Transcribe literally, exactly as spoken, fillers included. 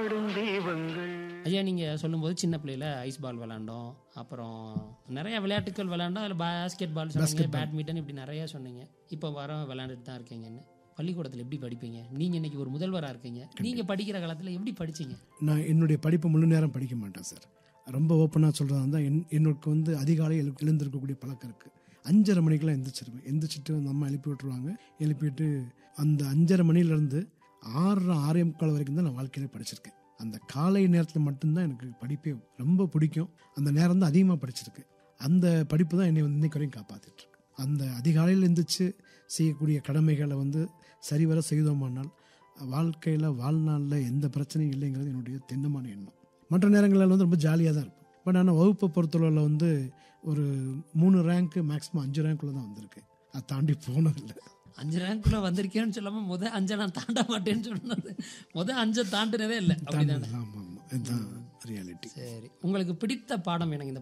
பாடும் தெய்வங்கள். ஐயா நீங்கள் சொல்லும்போது சின்ன பிள்ளையில ஐஸ் பால் விளாண்டோம், அப்புறம் நிறைய விளையாட்டுகள் விளாண்டோம். அதில் பாஸ்கெட் பால் சொன்னீங்க, பேட்மிண்டன், இப்படி நிறையா சொன்னீங்க. இப்போ வர விளையாண்டுட்டு தான் இருக்கீங்கன்னு. பள்ளிக்கூடத்தில் எப்படி படிப்பீங்க? நீங்கள் இன்னைக்கு ஒரு முதல்வராக இருக்கீங்க, நீங்கள் படிக்கிற காலத்தில் எப்படி படிச்சீங்க? நான் என்னுடைய படிப்பு முழு நேரம் படிக்க மாட்டேன் சார். ரொம்ப ஓப்பனாக சொல்கிறதா இருந்தால் என் என்னோட வந்து அதிகாலை எழு எழுந்திருக்கக்கூடிய பழக்கம் இருக்குது. அஞ்சரை மணிக்கெலாம் எந்திரிச்சிருவேன். எந்திரிச்சிட்டு அந்த அம்மா எழுப்பி விட்டுருவாங்க. எழுப்பிட்டு அந்த அஞ்சரை மணிலேருந்து ஆறு ஆறே முக்கால் வரைக்கும் தான் நான் வாழ்க்கையில் படிச்சிருக்கேன். அந்த காலை நேரத்தில் மட்டும்தான் எனக்கு படிப்பே ரொம்ப பிடிக்கும். அந்த நேரம் தான் அதிகமாக படிச்சிருக்கேன். அந்த படிப்பு தான் என்னை வந்து இன்னைக்கு வரைக்கும் காப்பாற்றிட்டு இருக்கு. அந்த அதிகாலையில் எழுந்திரிச்சு செய்யக்கூடிய கடமைகளை வந்து சரிவர செய்தோமானால் வாழ்க்கையில் வாழ்நாளில் எந்த பிரச்சனையும் இல்லைங்கிறது என்னுடைய திண்ணமான எண்ணம். மற்ற நேரங்களில் வந்து ரொம்ப ஜாலியாக தான் இருப்பேன். பட் ஆனால் வகுப்பை பொறுத்தளவில் வந்து ஒரு மூணு ரேங்க்கு மேக்ஸிமம் அஞ்சு ரேங்க்குள்ளே தான் வந்திருக்கு. அதை தாண்டி போனதில்லை. அஞ்சு ரேங்க்குள்ளே வந்திருக்கேன்னு சொல்லாமல் முதல் அஞ்சை நான் தாண்ட மாட்டேன்னு சொன்னது, முதல் அஞ்சை தாண்டினதே இல்லை. ஆமாம் ஆமாம், இதுதான் ரியாலிட்டி. சரி, உங்களுக்கு பிடித்த பாடம் எனக்கு இந்த